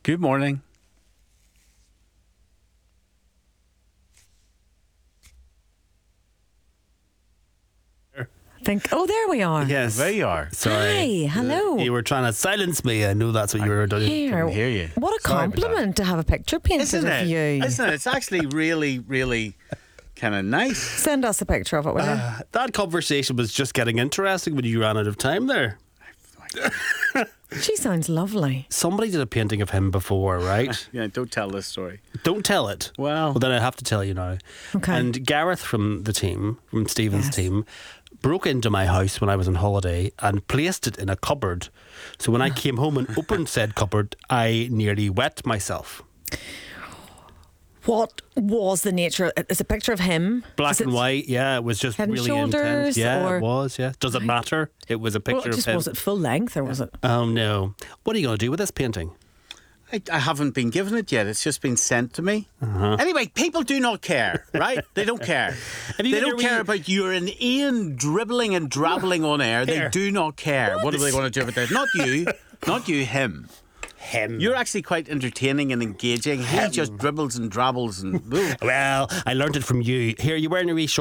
Good morning. There we are. Yes. There you are. Sorry. Hi, hello. You were trying to silence me. I knew that's what you were doing. Here. Couldn't hear you. What a Sorry about compliment to have a picture painted Isn't of it? you. Isn't it? It's actually really, really kind of nice. Send us a picture of it, will you? That conversation was just getting interesting when you ran out of time there. She sounds lovely. Somebody did a painting of him before, right? Yeah, don't tell this story. Don't tell it. Well, Then I have to tell you now. Okay. And Gareth from the team, from Stephen's Yes. team, broke into my house when I was on holiday and placed it in a cupboard. So when I came home and opened said cupboard, I nearly wet myself. What was the nature? It's a picture of him. Black Is and it- white, yeah, it was just Head and really shoulders, intense. Yeah, or- it was, yeah. Does it matter? It was a Well, picture just of him. was it full length or was it? Oh no. What are you going to do with this painting? I haven't been given it yet. It's just been sent to me. Anyway, people do not care, right? They don't care. Have you They got don't your care wee- about you and Ian dribbling and drabbling on air. They Here. do not care. What are they going to do with it? Not you. Not you, him. Him. You're actually quite entertaining and engaging. He just dribbles and drabbles and... Well, I learned it from you. Here, you wearing your wee short